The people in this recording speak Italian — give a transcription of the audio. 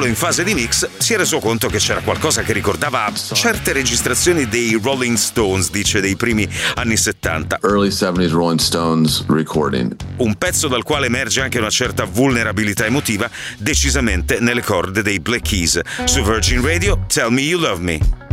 solo in fase di mix si è reso conto che c'era qualcosa che ricordava certe registrazioni dei Rolling Stones, dice, dei primi anni 70. Early 70s Rolling Stones recording. Un pezzo dal quale emerge anche una certa vulnerabilità emotiva, decisamente nelle corde dei Black Keys. Su Virgin Radio, Tell Me You Love Me.